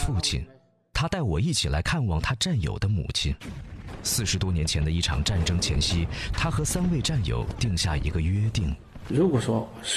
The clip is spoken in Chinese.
父亲，他带我一起来看望他战友的母亲。40多年前的一场战争前夕，他和3位战友定下一个约定： 如果说